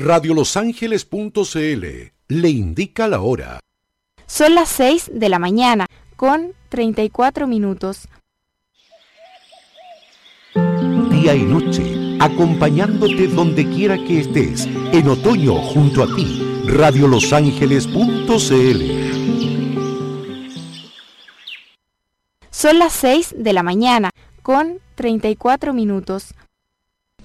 radiolosangeles.cl le indica la hora. Son las 6 de la mañana con 34 minutos. Día y noche, acompañándote donde quiera que estés, en otoño junto a ti, radiolosangeles.cl. Son las 6 de la mañana con 34 minutos.